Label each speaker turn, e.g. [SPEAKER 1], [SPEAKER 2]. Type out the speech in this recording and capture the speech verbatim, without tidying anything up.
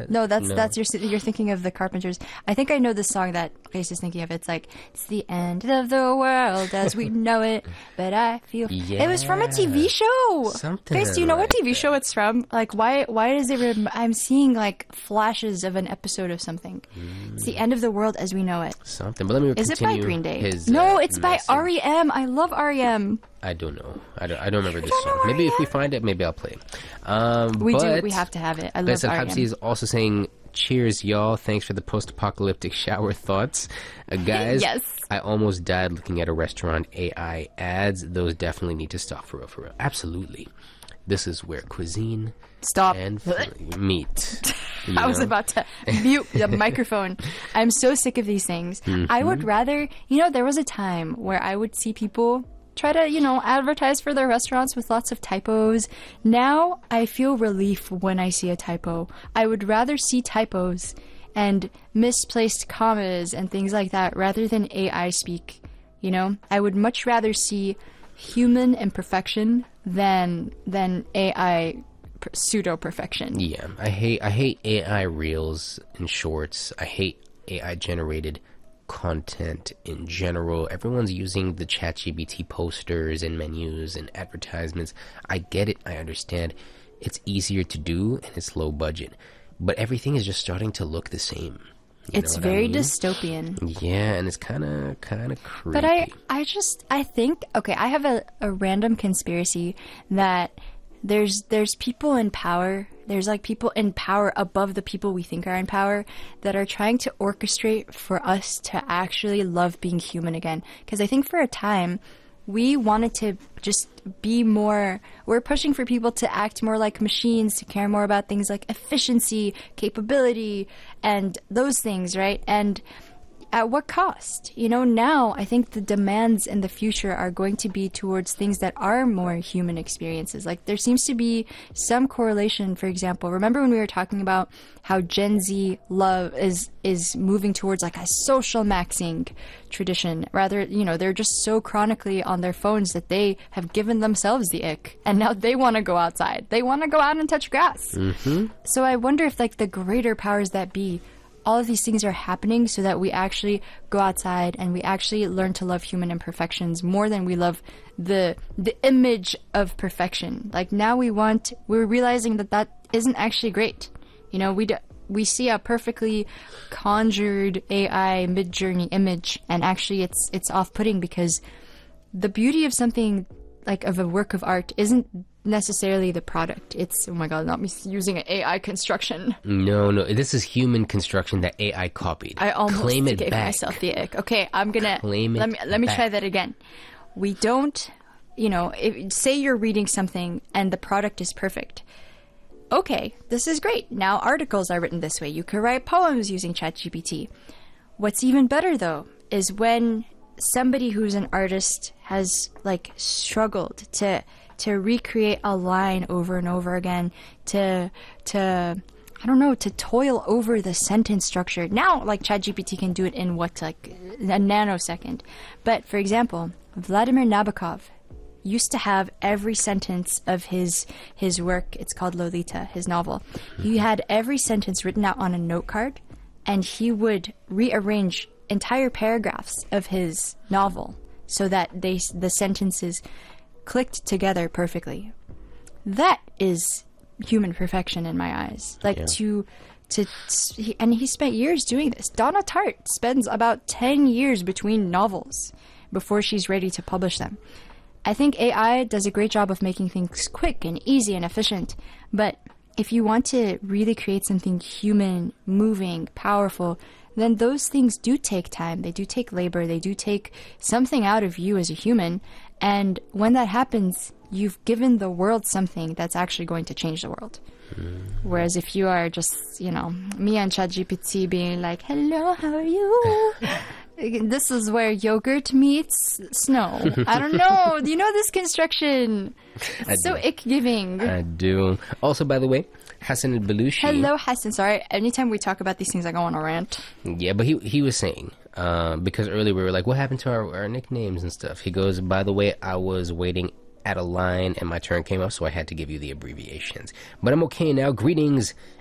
[SPEAKER 1] that?
[SPEAKER 2] No, that's
[SPEAKER 1] No.
[SPEAKER 2] that's your you're thinking of the Carpenters. I think I know the song that Grace is thinking of. It's like it's the end of the world as we know it, but I feel it was from a T V show.
[SPEAKER 1] Something
[SPEAKER 2] Grace, do you know what
[SPEAKER 1] like
[SPEAKER 2] T V show it's from? Like why why does it? Rem- I'm seeing like flashes of an episode of something. Mm. It's the end of the world as we know it.
[SPEAKER 1] Something, but let me
[SPEAKER 2] Is it
[SPEAKER 1] continue
[SPEAKER 2] by Green Day?
[SPEAKER 1] his,
[SPEAKER 2] no,
[SPEAKER 1] uh,
[SPEAKER 2] it's by
[SPEAKER 1] message.
[SPEAKER 2] R E M. I love R E M.
[SPEAKER 1] I don't know. I don't. I don't remember this
[SPEAKER 2] don't know
[SPEAKER 1] song. Maybe if we
[SPEAKER 2] R E M?
[SPEAKER 1] find it, maybe I'll play it. Um,
[SPEAKER 2] We
[SPEAKER 1] but
[SPEAKER 2] do. We have to have it. I love
[SPEAKER 1] Listen,
[SPEAKER 2] R E M.
[SPEAKER 1] Hapsi is also saying, "Cheers, y'all! Thanks for the post-apocalyptic shower thoughts, uh, guys.
[SPEAKER 2] Yes.
[SPEAKER 1] I almost died looking at a restaurant A I ads. Those definitely need to stop for real, for real. Absolutely. This is where cuisine
[SPEAKER 2] Stop.
[SPEAKER 1] and food meet." You
[SPEAKER 2] I was
[SPEAKER 1] know?
[SPEAKER 2] about to mute the microphone. I'm so sick of these things.
[SPEAKER 1] Mm-hmm.
[SPEAKER 2] I would rather, you know, there was a time where I would see people try to, you know, advertise for their restaurants with lots of typos. Now I feel relief when I see a typo. I would rather see typos and misplaced commas and things like that rather than A I speak. You know, I would much rather see human imperfection than than A I pseudo perfection.
[SPEAKER 1] Yeah, I hate I hate A I reels and shorts. I hate A I generated content in general. Everyone's using the ChatGPT posters and menus and advertisements. I get it. I understand. It's easier to do and it's low budget. But everything is just starting to look the same. You
[SPEAKER 2] It's
[SPEAKER 1] know what I
[SPEAKER 2] very
[SPEAKER 1] mean?
[SPEAKER 2] dystopian.
[SPEAKER 1] Yeah, and it's kind of kind of creepy.
[SPEAKER 2] But I, I just, I think, okay, I have a, a random conspiracy that there's there's people in power, there's like people in power above the people we think are in power that are trying to orchestrate for us to actually love being human again. Because I think for a time, we wanted to just be more, we're pushing for people to act more like machines, to care more about things like efficiency, capability, and those things, right? And at what cost? You know, now I think the demands in the future are going to be towards things that are more human experiences. Like there seems to be some correlation, for example, remember when we were talking about how Gen Z love is is moving towards like a social maxing tradition. Rather, you know, they're just so chronically on their phones that they have given themselves the ick. And now they want to go outside. They want to go out and touch grass.
[SPEAKER 1] Mm-hmm.
[SPEAKER 2] So I wonder if like the greater powers that be, all of these things are happening so that we actually go outside and we actually learn to love human imperfections more than we love the the image of perfection. Like now we want, we're realizing that that isn't actually great. You know, we do, we see a perfectly conjured A I mid-journey image, and actually it's it's off-putting because the beauty of something like of a work of art isn't necessarily the product. It's, oh my god, not me using an A I construction.
[SPEAKER 1] No, no, this is human construction that A I copied.
[SPEAKER 2] I almost
[SPEAKER 1] Claim it
[SPEAKER 2] gave
[SPEAKER 1] back.
[SPEAKER 2] myself the ick. Okay, I'm gonna
[SPEAKER 1] Claim it
[SPEAKER 2] let me let me
[SPEAKER 1] back.
[SPEAKER 2] try that again. We don't, you know, if, say you're reading something and the product is perfect. Okay, this is great. Now articles are written this way. You could write poems using ChatGPT. What's even better though is when somebody who's an artist has like struggled to to recreate a line over and over again, to to I don't know, to toil over the sentence structure. Now, like ChatGPT can do it in what, like a nanosecond. But for example, Vladimir Nabokov used to have every sentence of his his work. It's called Lolita, his novel. He had every sentence written out on a note card, and he would rearrange entire paragraphs of his novel so that they the sentences clicked together perfectly. That is human perfection in my eyes. Like
[SPEAKER 1] Yeah.
[SPEAKER 2] to to and he spent years doing this. Donna Tartt spends about ten years between novels before she's ready to publish them. I think A I does a great job of making things quick and easy and efficient, but if you want to really create something human, moving, powerful, then those things do take time. They do take labor. They do take something out of you as a human. And when that happens, you've given the world something that's actually going to change the world. Mm. Whereas if you are just, you know, me and ChatGPT being like, hello, how are you? This is where yogurt meets snow. I don't know. Do you know this construction? It's so ick-giving.
[SPEAKER 1] I do. Also, by the way, Hassan al-Balushi.
[SPEAKER 2] Hello, Hassan. Sorry, anytime we talk about these things, I go on a rant.
[SPEAKER 1] Yeah, but he he was saying, uh, because earlier we were like, what happened to our, our nicknames and stuff? He goes, by the way, I was waiting at a line and my turn came up, so I had to give you the abbreviations. But I'm okay now. Greetings